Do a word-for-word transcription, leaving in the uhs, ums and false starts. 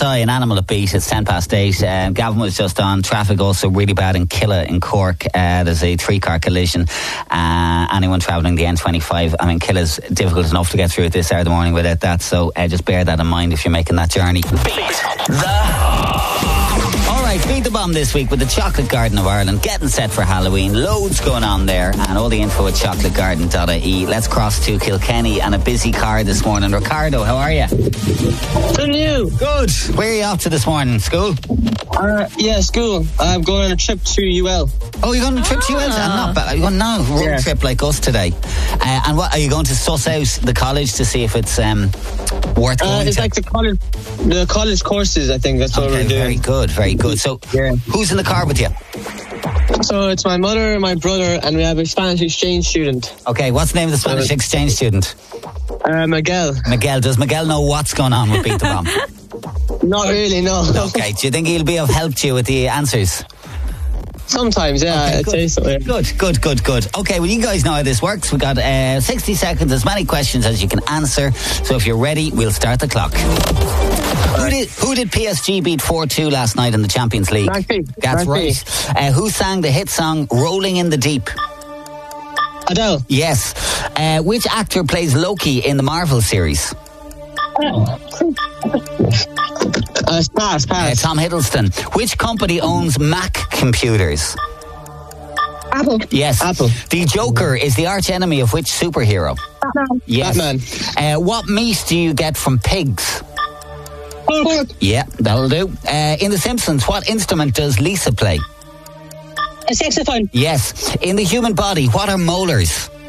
S I, an animal at beat. It's ten past eight. Um, Gavin was just on. Traffic also really bad in Killa in Cork. Uh, there's a three-car collision. Uh, anyone travelling the N twenty-five, I mean, Killa's difficult enough to get through at this hour of the morning without that, so uh, just bear that in mind if you're making that journey. Beat the... Alright, Beat the Bomb this week with the Chocolate Garden of Ireland, getting set for Halloween. Loads going on there, and all the info at chocolate garden dot I E. Let's cross to Kilkenny and a busy car this morning. Ricardo, how are you? Good, you? Good. Where are you off to this morning? School? Uh, yeah, school. I'm going on a trip to U L. Oh, you're going on a trip to U L? Ah. Not bad. You're going now, road yeah. trip like us today. Uh, and what, are you going to suss out the college to see if it's um, worth going uh, It's to? like the college, the college courses, I think. That's okay, what we're doing. Very good, very good. So, yeah. who's in the car with you? So, it's my mother, my brother, and we have a Spanish exchange student. Okay, what's the name of the Spanish uh, exchange student? Uh, Miguel. Miguel. Does Miguel know what's going on with Beat the Bomb? Not really, no. Okay, do you think he'll be of help to you with the answers? Sometimes, yeah, okay, I'd say so. Yeah. Good, good, good, good. Okay, well, you guys know how this works. We've got uh, sixty seconds, as many questions as you can answer. So if you're ready, we'll start the clock. Who did, who did P S G beat four two last night in the Champions League? Marquis. That's Marquis. right. Uh, who sang the hit song Rolling in the Deep? Adele. Yes. Uh, which actor plays Loki in the Marvel series? Uh, pass, pass. Uh, Tom Hiddleston. Which company owns Mac computers? Apple. Yes. Apple. The Joker is the arch enemy of which superhero? Batman. Yes. Batman. Uh, what meat do you get from pigs? Pork. Yeah, that'll do. Uh, in The Simpsons, what instrument does Lisa play? A saxophone. Yes. In the human body, what are molars?